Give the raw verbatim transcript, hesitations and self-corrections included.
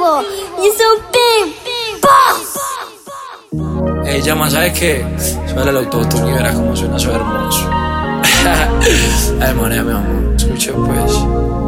vivo. Y so big boss. Ey, llama, ¿sabes qué? Suena el autotune y verás cómo suena eso hermoso. Ay, moneda, mi amor. Escucha, pues.